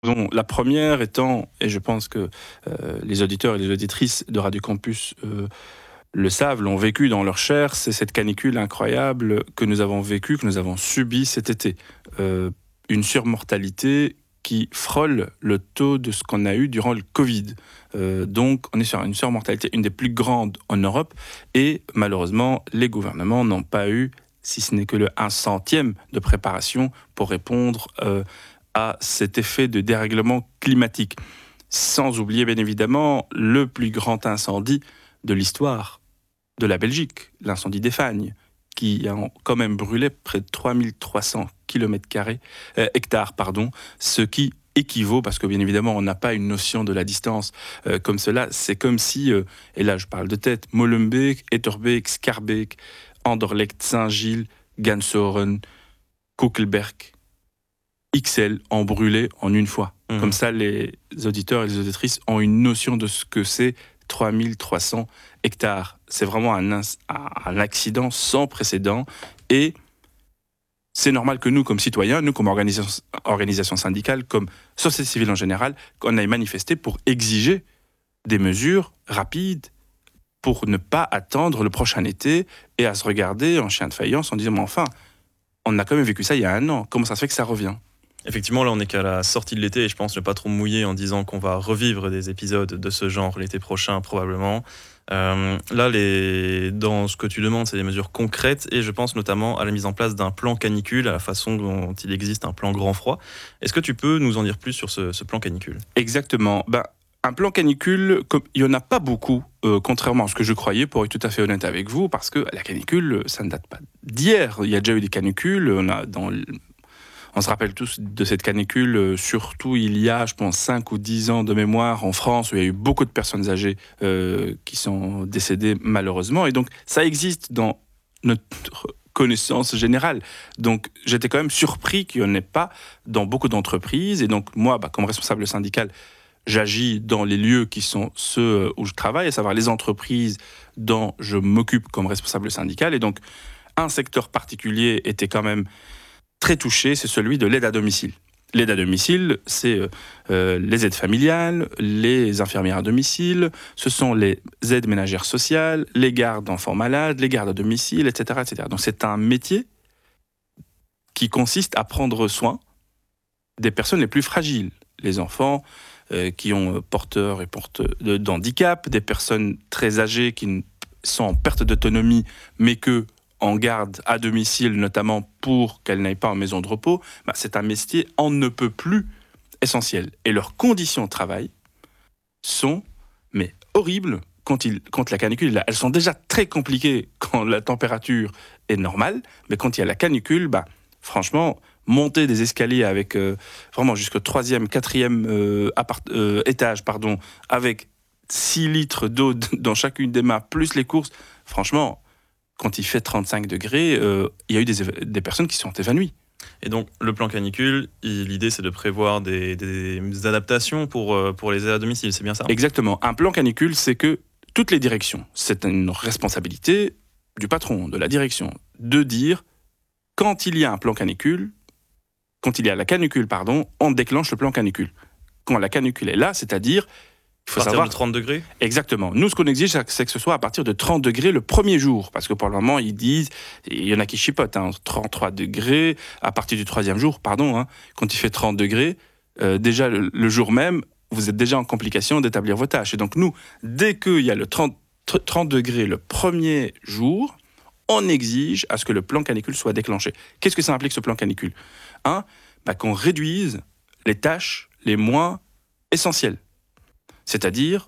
La première étant, et je pense que les auditeurs et les auditrices de Radio Campus le savent, l'ont vécu dans leur chair, c'est cette canicule incroyable que nous avons vécue, que nous avons subie cet été. Une surmortalité qui frôle le taux de ce qu'on a eu durant le Covid. Donc on est sur une surmortalité, une des plus grandes en Europe, et malheureusement, les gouvernements n'ont pas eu, si ce n'est que le 1/100e de préparation pour répondre à cet effet de dérèglement climatique. Sans oublier bien évidemment le plus grand incendie de l'histoire de la Belgique, l'incendie des Fagnes, qui a quand même brûlé près de 3300 hectares, ce qui équivaut, parce que bien évidemment on n'a pas une notion de la distance comme cela, c'est comme si, et là je parle de tête, Molenbeek, Etterbeek, Schaerbeek, Anderlecht, Saint-Gilles, Gansoren, Koekelberg, XL ont brûlé en une fois. Comme ça, les auditeurs et les auditrices ont une notion de ce que c'est 3300 hectares. C'est vraiment un accident sans précédent. Et c'est normal que nous, comme citoyens, nous, comme organisation syndicale, comme société civile en général, qu'on aille manifester pour exiger des mesures rapides pour ne pas attendre le prochain été et à se regarder en chien de faïence en disant « Mais enfin, on a quand même vécu ça il y a 1 an. Comment ça se fait que ça revient ?» Effectivement, là, on n'est qu'à la sortie de l'été et je pense ne pas trop mouiller en disant qu'on va revivre des épisodes de ce genre l'été prochain, probablement. Là, dans ce que tu demandes, c'est des mesures concrètes et je pense notamment à la mise en place d'un plan canicule, à la façon dont il existe un plan grand froid. Est-ce que tu peux nous en dire plus sur ce plan canicule ? Exactement. Un plan canicule, il n'y en a pas beaucoup, contrairement à ce que je croyais, pour être tout à fait honnête avec vous, parce que la canicule, ça ne date pas d'hier. Il y a déjà eu des canicules, on se rappelle tous de cette canicule, surtout il y a, je pense, 5 ou 10 ans de mémoire en France, où il y a eu beaucoup de personnes âgées qui sont décédées malheureusement. Et donc, ça existe dans notre connaissance générale. Donc, j'étais quand même surpris qu'il n'y en ait pas dans beaucoup d'entreprises. Et donc, moi, comme responsable syndical, j'agis dans les lieux qui sont ceux où je travaille, à savoir les entreprises dont je m'occupe comme responsable syndical. Et donc, un secteur particulier était quand même très touché, c'est celui de l'aide à domicile. L'aide à domicile, c'est les aides familiales, les infirmières à domicile, ce sont les aides ménagères sociales, les gardes d'enfants malades, les gardes à domicile, etc., etc. Donc c'est un métier qui consiste à prendre soin des personnes les plus fragiles, les enfants qui ont porteurs d'handicap, des personnes très âgées qui sont en perte d'autonomie, mais que en garde à domicile, notamment pour qu'elles n'aillent pas en maison de repos, c'est un métier on ne peut plus essentiel. Et leurs conditions de travail sont horribles quand la canicule est là. Elles sont déjà très compliquées quand la température est normale, mais quand il y a la canicule, franchement, monter des escaliers avec vraiment jusqu'au 3e, 4e étage, avec 6 litres d'eau dans chacune des mains, plus les courses, franchement, quand il fait 35 degrés, il y a eu des personnes qui sont évanouies. Et donc, le plan canicule, l'idée, c'est de prévoir des adaptations pour les aides à domicile, c'est bien ça ? Exactement. Un plan canicule, c'est que toutes les directions, c'est une responsabilité du patron, de la direction, de dire, quand il y a un plan canicule, quand il y a la canicule, on déclenche le plan canicule. Quand la canicule est là, c'est-à-dire... Il faut savoir de 30 degrés ? Exactement. Nous, ce qu'on exige, c'est que ce soit à partir de 30 degrés le premier jour. Parce que pour le moment, ils disent, il y en a qui chipotent, 33 degrés, à partir du 3e jour, quand il fait 30 degrés, déjà le jour même, vous êtes déjà en complication d'établir vos tâches. Et donc nous, dès qu'il y a le 30 degrés le premier jour, on exige à ce que le plan canicule soit déclenché. Qu'est-ce que ça implique, ce plan canicule ? Qu'on réduise les tâches les moins essentielles. C'est-à-dire,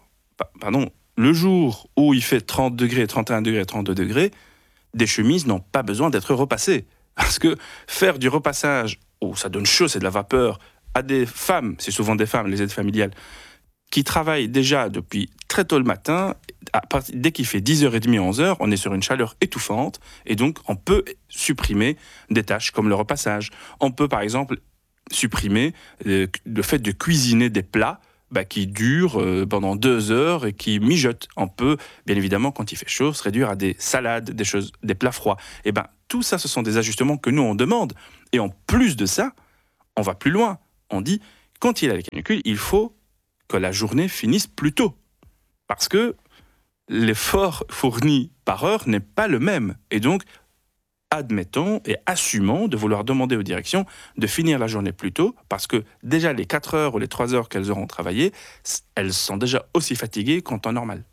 le jour où il fait 30 degrés, 31 degrés, 32 degrés, des chemises n'ont pas besoin d'être repassées. Parce que faire du repassage, où ça donne chaud, c'est de la vapeur, à des femmes, c'est souvent des femmes, les aides familiales, qui travaillent déjà depuis très tôt le matin, dès qu'il fait 10h30, 11h, on est sur une chaleur étouffante, et donc on peut supprimer des tâches comme le repassage. On peut par exemple supprimer le fait de cuisiner des plats qui durent pendant 2 heures et qui mijotent. On peut, bien évidemment, quand il fait chaud, se réduire à des salades, des plats froids. Et tout ça, ce sont des ajustements que nous, on demande. Et en plus de ça, on va plus loin. On dit, quand il y a les canicules, il faut que la journée finisse plus tôt. Parce que l'effort fourni par heure n'est pas le même. Et donc, admettons et assumons de vouloir demander aux directions de finir la journée plus tôt, parce que déjà les 4 heures ou les 3 heures qu'elles auront travaillé, elles sont déjà aussi fatiguées qu'en temps normal.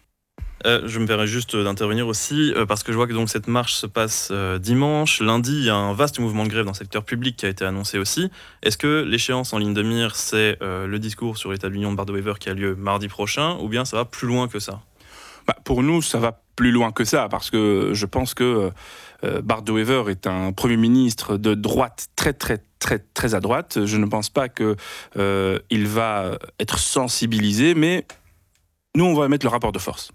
Je me permets juste d'intervenir aussi, parce que je vois que donc cette marche se passe dimanche. Lundi, il y a un vaste mouvement de grève dans le secteur public qui a été annoncé aussi. Est-ce que l'échéance en ligne de mire, c'est le discours sur l'état de l'Union de Bardo-Wever qui a lieu mardi prochain, ou bien ça va plus loin que ça ? Pour nous, ça va plus loin que ça, parce que je pense que Bardo-Wever est un Premier ministre de droite très, très, très, très à droite. Je ne pense pas qu'il va être sensibilisé, mais nous, on va mettre le rapport de force.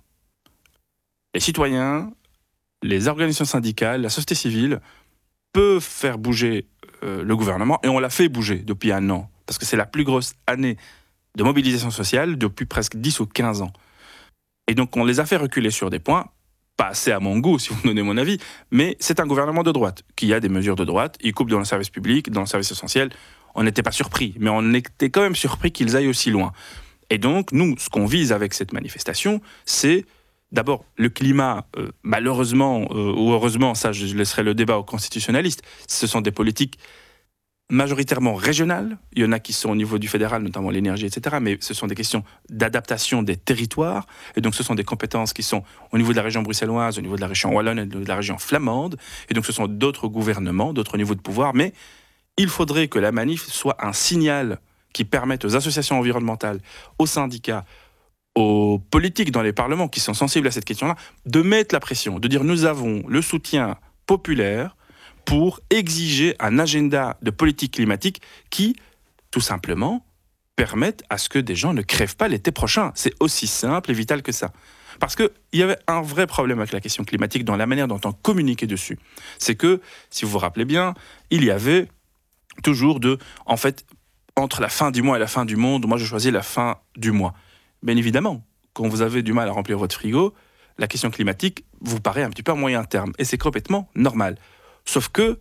Les citoyens, les organisations syndicales, la société civile peuvent faire bouger le gouvernement, et on l'a fait bouger depuis 1 an, parce que c'est la plus grosse année de mobilisation sociale depuis presque 10 ou 15 ans. Et donc on les a fait reculer sur des points, pas assez à mon goût si vous me donnez mon avis, mais c'est un gouvernement de droite, qui a des mesures de droite, il coupe dans le service public, dans le service essentiel. On n'était pas surpris, mais on était quand même surpris qu'ils aillent aussi loin. Et donc nous, ce qu'on vise avec cette manifestation, c'est d'abord le climat, malheureusement ou heureusement, ça je laisserai le débat aux constitutionnalistes, ce sont des politiques majoritairement régionales, il y en a qui sont au niveau du fédéral, notamment l'énergie, etc., mais ce sont des questions d'adaptation des territoires, et donc ce sont des compétences qui sont au niveau de la région bruxelloise, au niveau de la région wallonne et de la région flamande, et donc ce sont d'autres gouvernements, d'autres niveaux de pouvoir, mais il faudrait que la manif soit un signal qui permette aux associations environnementales, aux syndicats, aux politiques dans les parlements qui sont sensibles à cette question-là, de mettre la pression, de dire nous avons le soutien populaire pour exiger un agenda de politique climatique qui, tout simplement, permette à ce que des gens ne crèvent pas l'été prochain. C'est aussi simple et vital que ça. Parce qu'il y avait un vrai problème avec la question climatique dans la manière dont on communiquait dessus. C'est que, si vous vous rappelez bien, il y avait toujours en fait, entre la fin du mois et la fin du monde, moi je choisis la fin du mois. Bien évidemment, quand vous avez du mal à remplir votre frigo, la question climatique vous paraît un petit peu à moyen terme. Et c'est complètement normal. Sauf que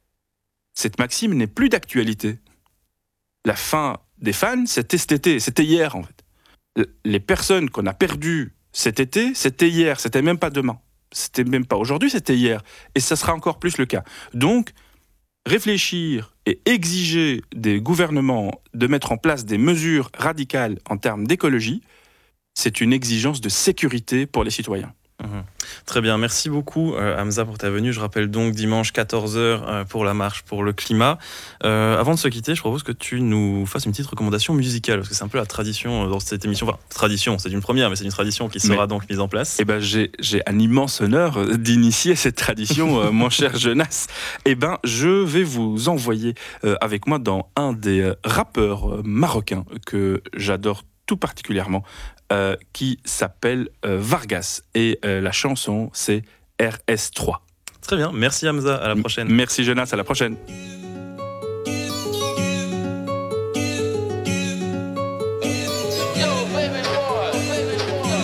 cette maxime n'est plus d'actualité. La fin des fans, c'était cet été, c'était hier en fait. Les personnes qu'on a perdues cet été, c'était hier, c'était même pas demain. C'était même pas aujourd'hui, c'était hier. Et ça sera encore plus le cas. Donc, réfléchir et exiger des gouvernements de mettre en place des mesures radicales en termes d'écologie, c'est une exigence de sécurité pour les citoyens. Très bien, merci beaucoup Hamza pour ta venue. Je rappelle donc dimanche 14h pour la marche pour le climat. Avant de se quitter, je propose que tu nous fasses une petite recommandation musicale, parce que c'est un peu la tradition dans cette émission. Enfin, tradition, c'est une première, mais c'est une tradition qui sera donc mise en place. J'ai un immense honneur d'initier cette tradition, mon cher Jonas. Je vais vous envoyer avec moi dans un des rappeurs marocains que j'adore tout particulièrement, qui s'appelle Vargas. Et la chanson, c'est RS3. Très bien, merci Hamza, à la prochaine. Merci Jonas, à la prochaine.